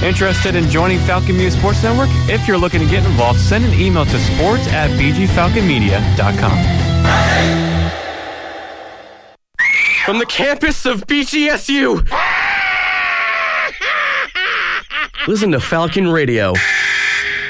Interested in joining Falcon Media Sports Network? If you're looking to get involved, send an email to sports@bgfalconmedia.com. From the campus of BGSU, listen to Falcon Radio.